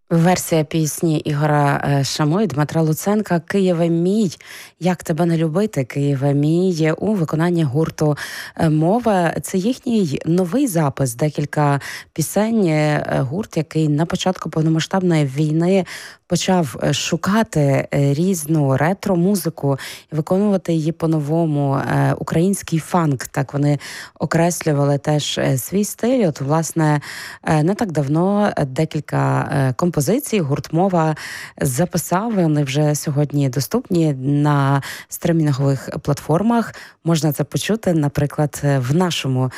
Версія пісні Ігора Шамо і Дмитра Луценка «Києве мій», «Як тебе не любити», «Києве мій» у виконанні гурту «Мова». Це їхній новий запис, декілька пісень. Гурт, який на початку повномасштабної війни почав шукати різну ретро-музику і виконувати її по-новому. Український фанк, так вони окреслювали теж свій стиль. От, власне, не так давно декілька композицій гурт «Мова» записав. Вони вже сьогодні доступні на стримінгових платформах. Можна це почути, наприклад, в нашому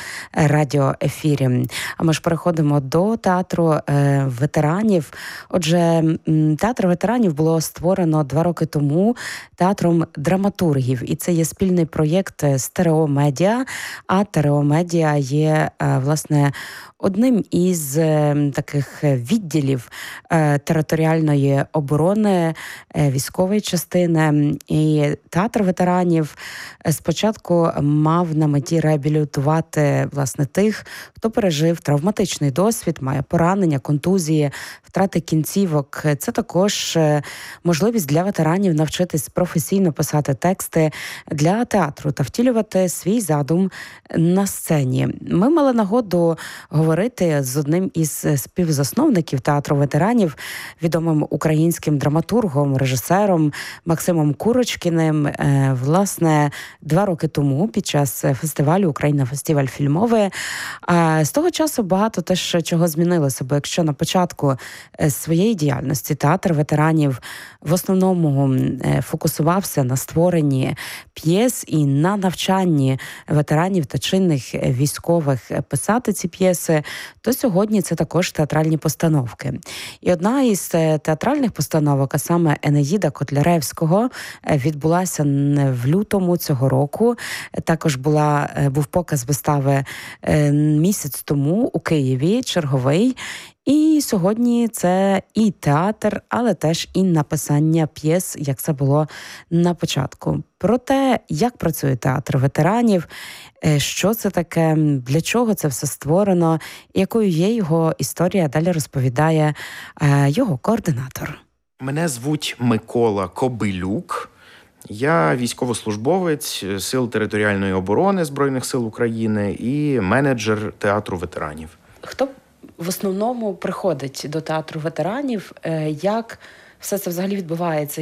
радіоефірі. А ми ж переходимо до театру ветеранів. Отже, театр ветеранів було створено 2 роки тому театром драматургів. І це є спільний проєкт з Терео Медіа. А Терео Медіа є, власне, одним із таких відділів територіальної оборони, військової частини. І театр ветеранів спочатку мав на меті реабілітувати, власне, тих, хто пережив травматичний досвід, має поранення, контузії, втрати кінцівок. Це також можливість для ветеранів навчитись професійно писати тексти для театру та втілювати свій задум на сцені. Ми мали нагоду говорити з одним із співзасновників театру ветеранів, відомим українським драматургом, режисером Максимом Курочкіним. Власне, 2 роки тому під час фестивалю «Україна фестиваль фільмовий». З того часу багато теж чого змінилося, бо якщо на початку своєї діяльності театр ветеранів в основному фокусувався на створенні п'єс і на навчанні ветеранів та чинних військових писати ці п'єси, то сьогодні це також театральні постановки. І одна із театральних постановок, а саме «Енеїда» Котляревського, відбулася в лютому цього року. Також був показ вистави місяць тому у Києві, черговий. І сьогодні це і театр, але теж і написання п'єс, як це було на початку. Про те, як працює театр ветеранів, що це таке, для чого це все створено, і якою є його історія, далі розповідає його координатор. Мене звуть Микола Кобилюк. Я військовослужбовець Сил територіальної оборони Збройних сил України і менеджер театру ветеранів. Хто в основному приходить до театру ветеранів? Як все це взагалі відбувається?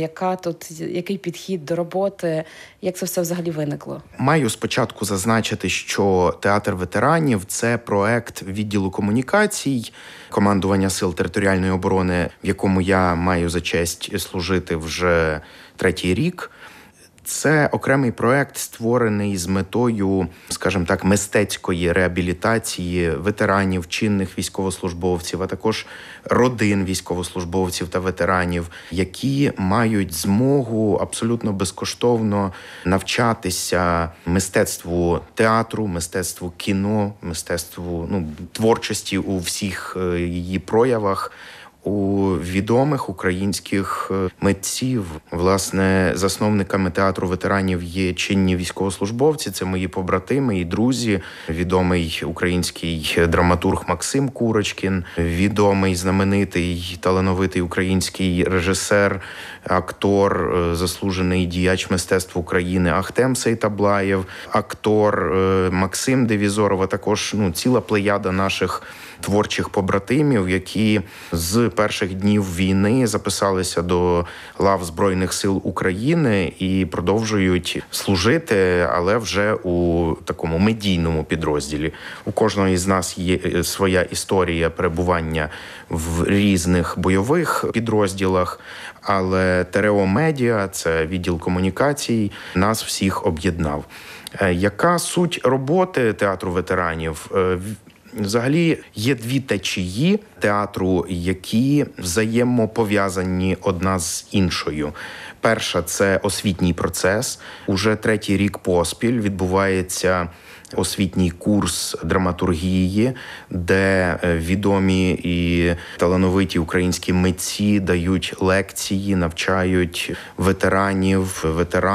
Який підхід до роботи? Як це все взагалі виникло? Маю спочатку зазначити, що театр ветеранів – це проект відділу комунікацій командування Сил територіальної оборони, в якому я маю за честь служити вже 3-й рік. Це окремий проект, створений з метою, скажімо так, мистецької реабілітації ветеранів, чинних військовослужбовців, а також родин військовослужбовців та ветеранів, які мають змогу абсолютно безкоштовно навчатися мистецтву театру, мистецтву кіно, мистецтву творчості у всіх її проявах, у відомих українських митців. Власне, засновниками театру ветеранів є чинні військовослужбовці, це мої побратими і друзі, відомий український драматург Максим Курочкін, відомий, знаменитий, талановитий український режисер, актор, заслужений діяч мистецтв України Ахтем Сейтаблаєв, актор Максим Девізоров, а також ціла плеяда наших творчих побратимів, які з перших днів війни записалися до лав Збройних сил України і продовжують служити, але вже у такому медійному підрозділі. У кожного із нас є своя історія перебування в різних бойових підрозділах, але Терео Медіа, це відділ комунікацій, нас всіх об'єднав. Яка суть роботи театру ветеранів? Взагалі є 2 течії театру, які взаємопов'язані одна з іншою. Перша – це освітній процес. Уже 3-й рік поспіль відбувається освітній курс драматургії, де відомі і талановиті українські митці дають лекції, навчають ветеранів,